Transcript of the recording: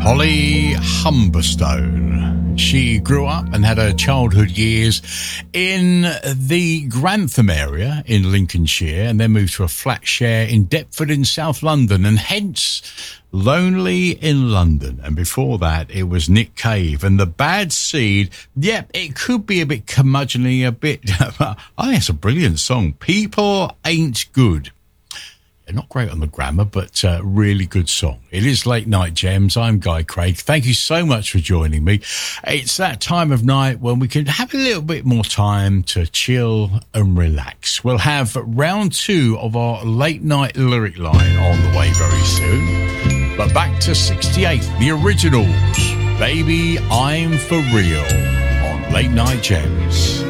Holly Humberstone. She grew up and had her childhood years in the Grantham area in Lincolnshire and then moved to a flat share in Deptford in South London and hence Lonely in London. And before that, it was Nick Cave and The Bad Seed. Yep, it could be a bit curmudgeonly, a bit... I think it's a brilliant song. People Ain't Good. Not great on the grammar, but really good song. It is Late Night Gems. I'm Guy Craig. Thank you so much for joining me. It's that time of night when we can have a little bit more time to chill and relax. We'll have round 2 of our late night lyric line on the way very soon. But back to 68, the originals. Baby, I'm for real on Late Night Gems.